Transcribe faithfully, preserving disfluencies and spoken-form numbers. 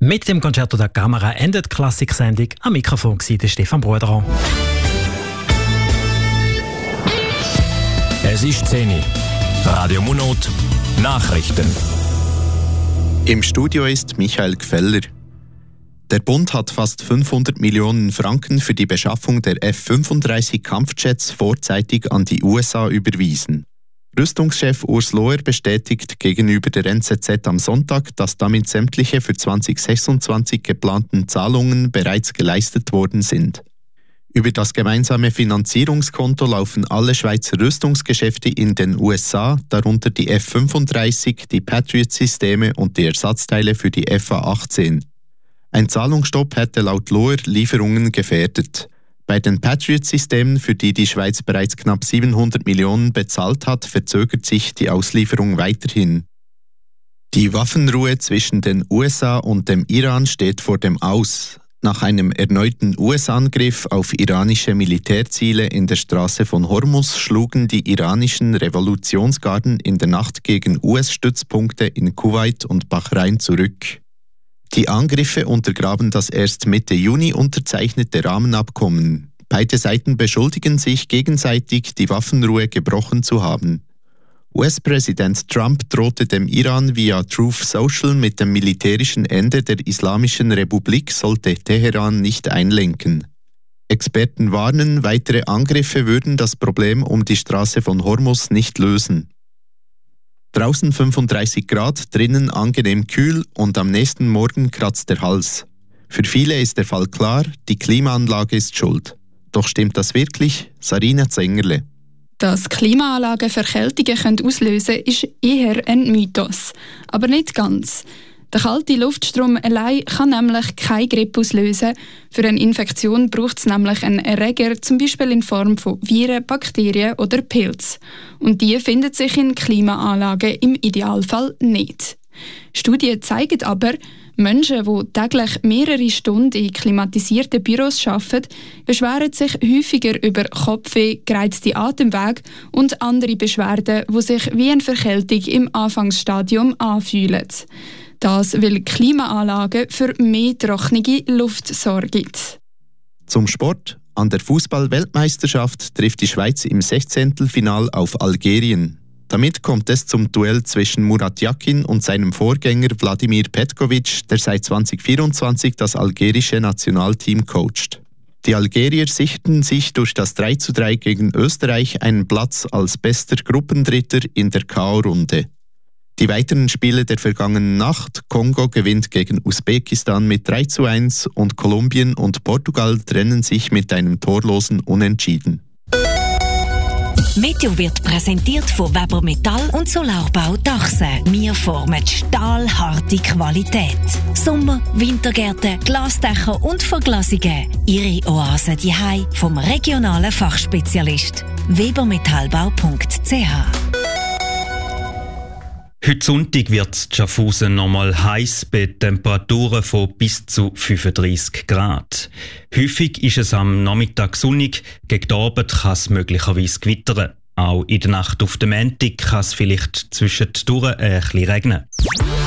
Mit dem Concerto da Camera endet die Klassik-Sendung. Am Mikrofon war der Stefan Bruderer. Es ist zehn Uhr. Radio Munot Nachrichten. Im Studio ist Michael Gfeller. Der Bund hat fast fünfhundert Millionen Franken für die Beschaffung der F fünfunddreißig Kampfjets vorzeitig an die U S A überwiesen. Rüstungschef Urs Lohr bestätigt gegenüber der N Z Z am Sonntag, dass damit sämtliche für zwanzig sechsundzwanzig geplanten Zahlungen bereits geleistet worden sind. Über das gemeinsame Finanzierungskonto laufen alle Schweizer Rüstungsgeschäfte in den U S A, darunter die F fünfunddreißig, die Patriot-Systeme und die Ersatzteile für die F A achtzehn. Ein Zahlungsstopp hätte laut Lohr Lieferungen gefährdet. Bei den Patriot-Systemen, für die die Schweiz bereits knapp siebenhundert Millionen bezahlt hat, verzögert sich die Auslieferung weiterhin. Die Waffenruhe zwischen den U S A und dem Iran steht vor dem Aus. Nach einem erneuten U S-Angriff auf iranische Militärziele in der Straße von Hormuz schlugen die iranischen Revolutionsgarden in der Nacht gegen U S-Stützpunkte in Kuwait und Bahrain zurück. Die Angriffe untergraben das erst Mitte Juni unterzeichnete Rahmenabkommen. Beide Seiten beschuldigen sich gegenseitig, die Waffenruhe gebrochen zu haben. U S-Präsident Trump drohte dem Iran via Truth Social mit dem militärischen Ende der Islamischen Republik, sollte Teheran nicht einlenken. Experten warnen, weitere Angriffe würden das Problem um die Straße von Hormuz nicht lösen. Draußen fünfunddreißig Grad, drinnen angenehm kühl und am nächsten Morgen kratzt der Hals. Für viele ist der Fall klar, die Klimaanlage ist schuld. Doch stimmt das wirklich? Sarina Zengerle. Dass Klimaanlagen Verkältungen auslösen können, ist eher ein Mythos. Aber nicht ganz. Der kalte Luftstrom allein kann nämlich keine Grippe auslösen. Für eine Infektion braucht es nämlich einen Erreger, zum Beispiel in Form von Viren, Bakterien oder Pilzen. Und die finden sich in Klimaanlagen im Idealfall nicht. Studien zeigen aber, Menschen, die täglich mehrere Stunden in klimatisierten Büros arbeiten, beschweren sich häufiger über Kopfweh, gereizte Atemwege und andere Beschwerden, die sich wie eine Verkältung im Anfangsstadium anfühlen. Das, weil Klimaanlagen für mehr trockene Luft sorgen. Zum Sport. An der Fußball-Weltmeisterschaft trifft die Schweiz im Sechzehntelfinal auf Algerien. Damit kommt es zum Duell zwischen Murat Yakin und seinem Vorgänger Wladimir Petkovic, der seit zwanzig vierundzwanzig das algerische Nationalteam coacht. Die Algerier sicherten sich durch das drei zu drei gegen Österreich einen Platz als bester Gruppendritter in der K O-Runde. Die weiteren Spiele der vergangenen Nacht: Kongo gewinnt gegen Usbekistan mit drei zu eins und Kolumbien und Portugal trennen sich mit einem torlosen Unentschieden. Meteo wird präsentiert von Weber Metall und Solarbau Dachse. Wir formen stahlharte Qualität. Sommer-, Wintergärten, Glasdächer und Verglasungen. Ihre Oase daheim vom regionalen Fachspezialist. webermetallbau punkt c h. Heute Sonntag wird es in Schaffhausen nochmal heiß bei Temperaturen von bis zu fünfunddreissig Grad. Häufig ist es am Nachmittag sonnig, gegen den Abend kann es möglicherweise gewittern. Auch in der Nacht auf den Montag kann es vielleicht zwischendurch ein bisschen regnen.